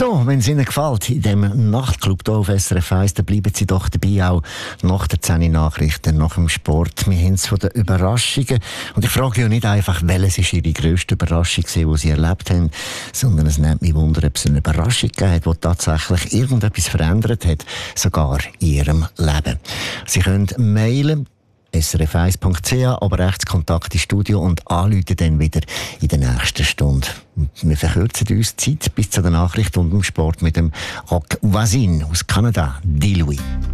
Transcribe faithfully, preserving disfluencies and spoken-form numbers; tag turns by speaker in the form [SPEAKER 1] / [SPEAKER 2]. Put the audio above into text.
[SPEAKER 1] So, wenn es Ihnen gefällt, in diesem Nachtclub hier auf S R F eins, dann bleiben Sie doch dabei, auch nach der zehn Uhr Nachrichten, nach dem Sport. Wir haben es von den Überraschungen. Und ich frage ja nicht einfach, welches ist Ihre grösste Überraschung war, die Sie erlebt haben, sondern es nimmt mich Wunder, ob es eine Überraschung gegeben hat, die tatsächlich irgendetwas verändert hat, sogar in Ihrem Leben. Sie können mailen, s r f eins punkt c h, aber rechts Kontakt ins Studio und anrufen dann wieder in der nächsten Stunde. Wir verkürzen uns die Zeit bis zu der Nachricht und dem Sport mit dem Ak Voisin aus Kanada, Dilouis.